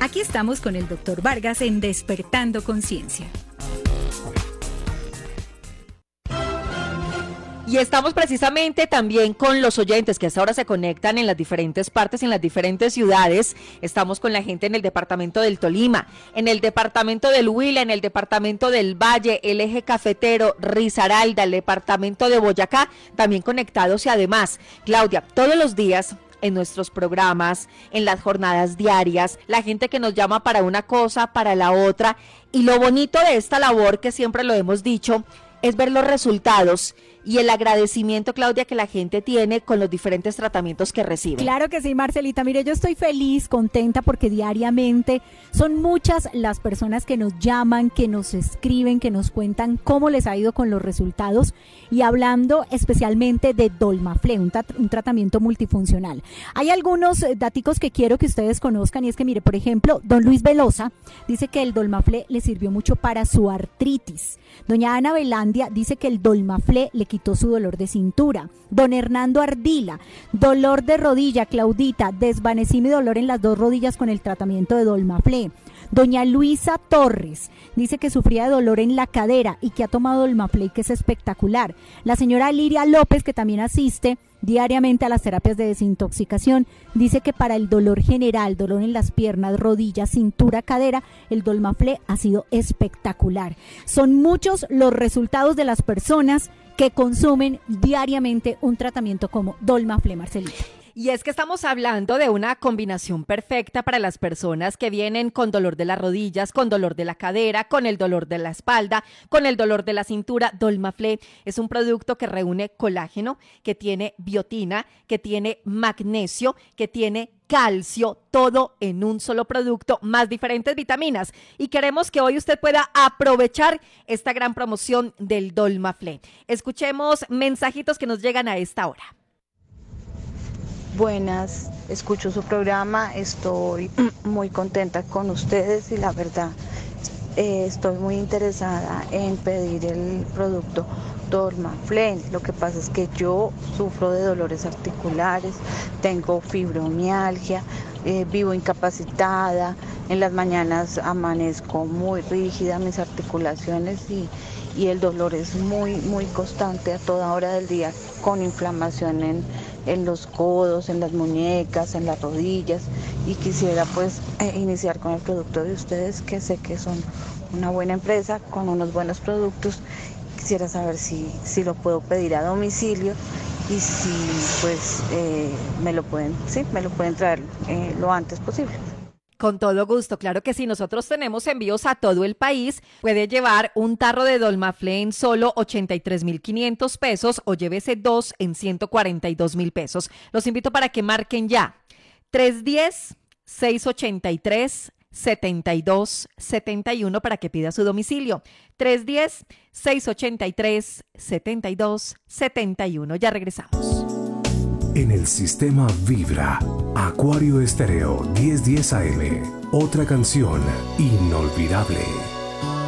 Aquí estamos con el Dr. Vargas en Despertando Conciencia. Y estamos precisamente también con los oyentes que hasta ahora se conectan en las diferentes partes, en las diferentes ciudades. Estamos con la gente en el departamento del Tolima, en el departamento del Huila, en el departamento del Valle, el Eje Cafetero, Risaralda, el departamento de Boyacá, también conectados. Y además, Claudia, todos los días en nuestros programas, en las jornadas diarias, la gente que nos llama para una cosa, para la otra. Y lo bonito de esta labor, que siempre lo hemos dicho, es ver los resultados y el agradecimiento, Claudia, que la gente tiene con los diferentes tratamientos que recibe. Claro que sí, Marcelita. Mire, yo estoy feliz, contenta, porque diariamente son muchas las personas que nos llaman, que nos escriben, que nos cuentan cómo les ha ido con los resultados, y hablando especialmente de Dolmaflé, un tratamiento multifuncional. Hay algunos daticos que quiero que ustedes conozcan, y es que, mire, por ejemplo, don Luis Velosa dice que el Dolmaflé le sirvió mucho para su artritis. Doña Ana Velandia dice que el Dolmaflé le quitó su dolor de cintura. Don Hernando Ardila, dolor de rodilla, Claudita, desvanecí mi dolor en las 2 rodillas con el tratamiento de Dolmaflé. Doña Luisa Torres dice que sufría de dolor en la cadera y que ha tomado Dolmaflé, que es espectacular. La señora Liria López, que también asiste diariamente a las terapias de desintoxicación, dice que para el dolor general, dolor en las piernas, rodillas, cintura, cadera, el Dolmaflé ha sido espectacular. Son muchos los resultados de las personas que consumen diariamente un tratamiento como Dolmaflé, Marcelita. Y es que estamos hablando de una combinación perfecta para las personas que vienen con dolor de las rodillas, con dolor de la cadera, con el dolor de la espalda, con el dolor de la cintura. Dolmaflé es un producto que reúne colágeno, que tiene biotina, que tiene magnesio, que tiene calcio, todo en un solo producto, más diferentes vitaminas. Y queremos que hoy usted pueda aprovechar esta gran promoción del Dolmaflé. Escuchemos mensajitos que nos llegan a esta hora. Buenas, escucho su programa, estoy muy contenta con ustedes y la verdad estoy muy interesada en pedir el producto Dolmaflé. Lo que pasa es que yo sufro de dolores articulares, tengo fibromialgia, vivo incapacitada, en las mañanas amanezco muy rígida mis articulaciones y el dolor es muy constante a toda hora del día, con inflamación en los codos, en las muñecas, en las rodillas, y quisiera pues iniciar con el producto de ustedes, que sé que son una buena empresa con unos buenos productos. Quisiera saber si lo puedo pedir a domicilio y si pues me lo pueden traer lo antes posible. Con todo gusto, claro que sí, nosotros tenemos envíos a todo el país. Puede llevar un tarro de Dolmaflé en solo 83,500 pesos o llévese 2 en 142,000 pesos. Los invito para que marquen ya 310-683-7271 para que pida su domicilio. 310-683-7271. Ya regresamos. En el sistema Vibra, Acuario Estéreo 1010 AM, otra canción inolvidable.